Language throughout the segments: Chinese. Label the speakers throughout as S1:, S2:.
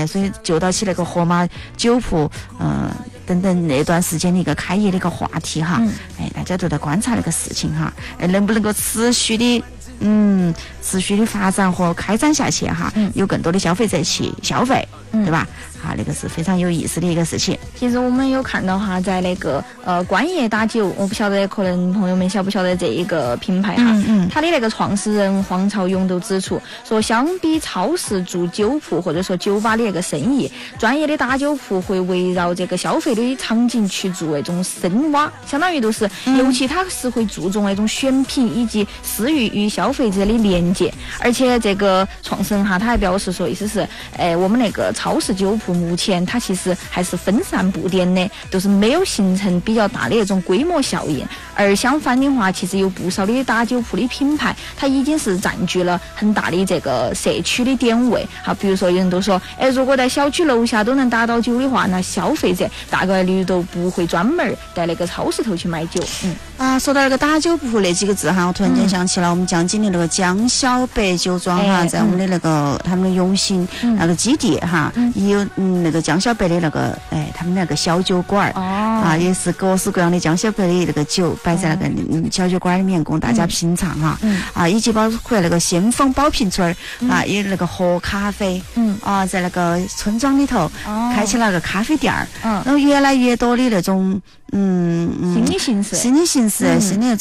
S1: 所以就到起那个盒马酒铺，等等那段时间的一个开业的一个话题哈，大家都在观察那个事情哈，能不能够持续的发展和开展下去哈，有更多的消费者去消费，对吧？啊，那个是非常有意思的一个事情。
S2: 其实我们有看到哈，在那个官爷打酒，我不晓得可能朋友们晓不晓得这一个品牌哈，他的那个创始人黄朝勇都指出说，相比超市做酒铺或者说酒吧的那个生意，专业的打酒铺会围绕这个消费的场景去做那种深挖，相当于都是，尤其他是会注重那种选品以及私域与消费者的连接。而且这个创始人哈，他还表示说，意思是，我们那个超市酒铺目前它其实还是分散布点的，都是没有形成比较大的那种规模效应。而相反的话，其实有不少的打酒铺的品牌，它已经是占据了很大的这个社区的点位。好，比如说有人都说，如果在小区楼下都能打到酒的话，那消费者大概率都不会专门在那个超市头去买酒。
S1: 说到那个打酒铺那几个字哈，我突然间想起了我们江津的那个江小北酒庄哈，在我们的那个他们的永兴那个基地哈，也有那个江小北的那个他们那个小酒馆也是各式各样的江小北的那个酒摆在那个小酒馆里面供大家品尝哈，以及包括那个先锋宝瓶村也有那个喝咖啡在那个村庄里头开起了个咖啡店然后越来越多的那种
S2: 新的形式，
S1: 新的那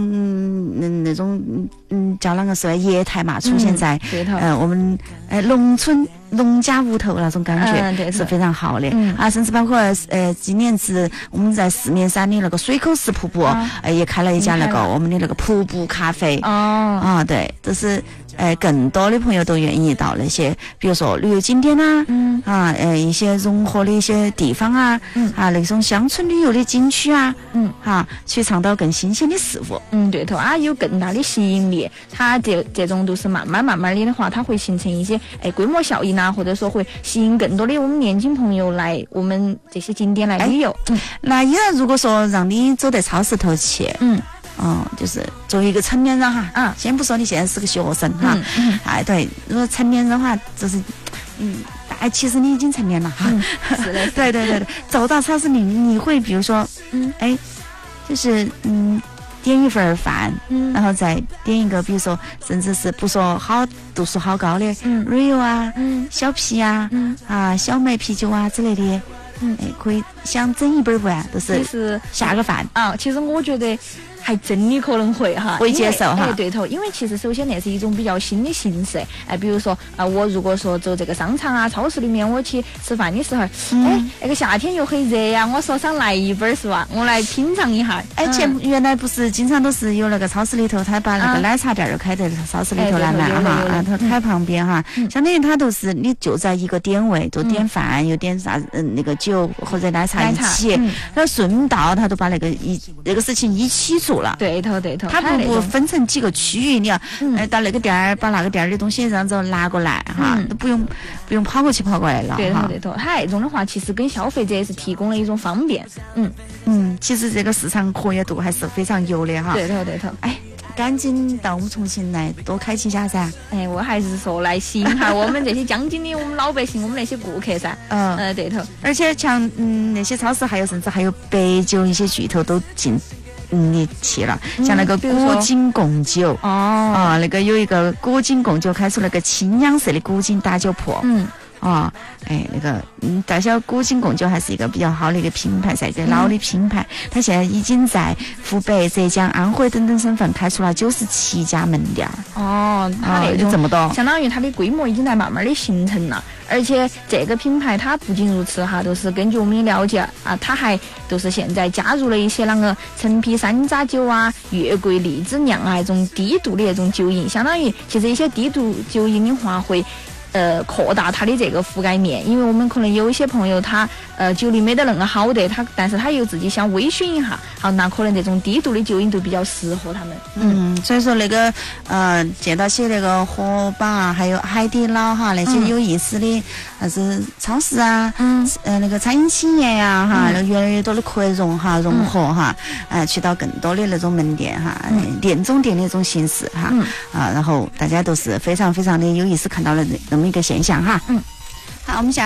S1: 种叫哪个说业态嘛，出现在我们农村农家屋头那种感觉是非常好的甚至包括今年子我们在四面山的那个水口石瀑布也开了一家那个我们的那个瀑布咖啡对，都是更多的朋友都愿意到那些比如说旅游景点一些融合的一些地方那种乡村旅游的景区去尝到更新鲜的事物
S2: 对头有更大的吸引力。它这种都是慢慢的话，它会形成一些规模效应或者说会吸引更多的我们年轻朋友来我们这些景点来旅游。
S1: 那依然如果说让你走在超市头去就是作为一个成年人哈先不说你现在是个学生对，如果成年人的话就是其实你已经成年了哈
S2: 是的
S1: 对，走到超市里你会比如说就是点一份饭然后再点一个比如说甚至是不说度数好高的瑞欧小啤小麦啤酒之类的可以想整一本不都是下个饭
S2: 其实我觉得还真的可能会
S1: 接受
S2: 对头，因为其实首先那是一种比较新的形式比如说我如果说走这个商场超市里面我去吃饭的时候那个夏天又很热我说想来一本是吧，我来品尝一下
S1: 原来不是经常都是有那个超市里头他把那个奶茶店开在超市里头来卖他开旁边相当于他都是你就在一个点位都点饭又点啥那个酒或者奶茶一起然后顺道他都把那个事情一起做了
S2: 对头
S1: 他不分成几个区域你到那个店儿把那个店儿的东西这样子拿过来都不用跑过去跑过来了
S2: 对头他那种的话其实跟消费者是提供了一种方便
S1: 其实这个市场活跃度还是非常有的
S2: 对头
S1: 赶紧到我们重庆来多开启一下噻
S2: 我还是说来吸引下我们这些江津的我们老百姓我们那些顾客噻对头，
S1: 而且像那些超市甚至还有白酒一些巨头都进你去了像那个古井贡酒那个有一个古井贡酒开出那个青阳色的古井打酒铺那个大小古井贡酒还是一个比较好的一个品牌噻，一个老的品牌它现在已经在湖北、浙江、安徽等等省份开出了97家门店
S2: 它那种
S1: 这么多，
S2: 相当于它的规模已经在慢慢的形成了。而且这个品牌它不仅如此都是根据我们的了解它还都是现在加入了一些那个陈皮山楂酒月桂荔枝酿那种低度的那种酒饮，相当于其实一些低度酒饮的话会扩大它的这个覆盖面，因为我们可能有一些朋友他酒力没得那么好的但是他又自己想微醺一下那可能这种低度的酒饮都比较适合他们
S1: 所以说那个见到些那个河马还有海底捞那些有意思的是超市那个餐饮企业那个越来越多的扩容融合去到更多的那种门店店中店的那种形式然后大家都是非常非常的有意思看到了那么一个现象好，我们